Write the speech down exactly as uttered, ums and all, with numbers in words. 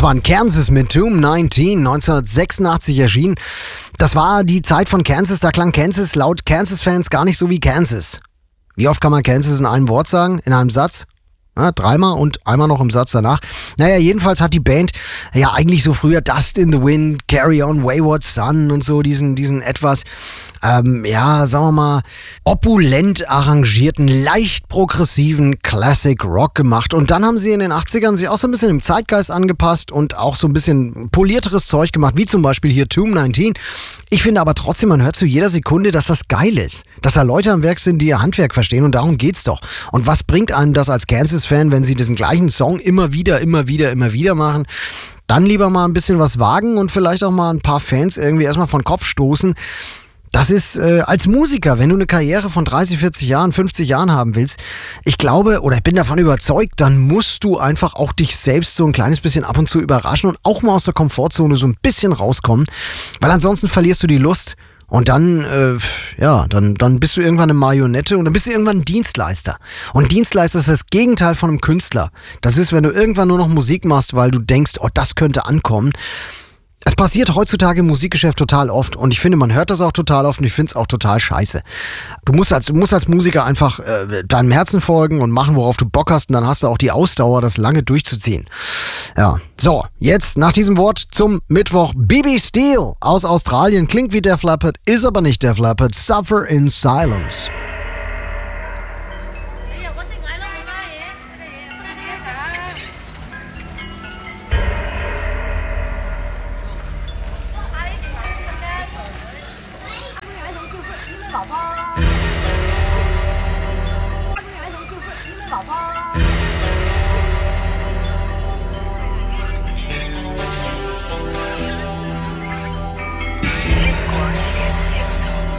war in Kansas mit Tomb neunzehn, neunzehnhundertsechsundachtzig erschienen. Das war die Zeit von Kansas, da klang Kansas laut Kansas-Fans gar nicht so wie Kansas. Wie oft kann man Kansas in einem Wort sagen, in einem Satz? Ja, dreimal und einmal noch im Satz danach. Naja, jedenfalls hat die Band ja eigentlich so früher Dust in the Wind, Carry On, Wayward Son und so diesen, diesen etwas, ähm, ja, sagen wir mal, opulent arrangierten, leicht progressiven Classic Rock gemacht. Und dann haben sie in den achtzigern sich auch so ein bisschen im Zeitgeist angepasst und auch so ein bisschen polierteres Zeug gemacht, wie zum Beispiel hier Tomb neunzehn. Ich finde aber trotzdem, man hört zu jeder Sekunde, dass das geil ist. Dass da Leute am Werk sind, die ihr Handwerk verstehen, und darum geht's doch. Und was bringt einem das als Kansas-Fan, wenn sie diesen gleichen Song immer wieder, immer wieder, immer wieder machen? Dann lieber mal ein bisschen was wagen und vielleicht auch mal ein paar Fans irgendwie erstmal von Kopf stoßen. Das ist äh, als Musiker, wenn du eine Karriere von dreißig, vierzig Jahren, fünfzig Jahren haben willst, ich glaube oder ich bin davon überzeugt, dann musst du einfach auch dich selbst so ein kleines bisschen ab und zu überraschen und auch mal aus der Komfortzone so ein bisschen rauskommen, weil ansonsten verlierst du die Lust. Und dann, äh, ja, dann, dann bist du irgendwann eine Marionette und dann bist du irgendwann ein Dienstleister. Und Dienstleister ist das Gegenteil von einem Künstler. Das ist, wenn du irgendwann nur noch Musik machst, weil du denkst, oh, das könnte ankommen. Es passiert heutzutage im Musikgeschäft total oft und ich finde, man hört das auch total oft und ich finde es auch total scheiße. Du musst als, du musst als Musiker einfach äh, deinem Herzen folgen und machen, worauf du Bock hast, und dann hast du auch die Ausdauer, das lange durchzuziehen. Ja, so, jetzt nach diesem Wort zum Mittwoch. B B Steele aus Australien, klingt wie Def Leppard, ist aber nicht Def Leppard. Suffer in Silence.